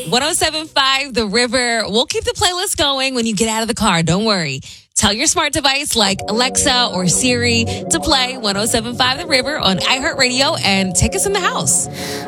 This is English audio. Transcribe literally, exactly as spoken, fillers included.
one oh seven point five The River. We'll keep the playlist going when you get out of the car. Don't worry. Tell your smart device like Alexa or Siri to play one oh seven point five The River on iHeartRadio and take us in the house.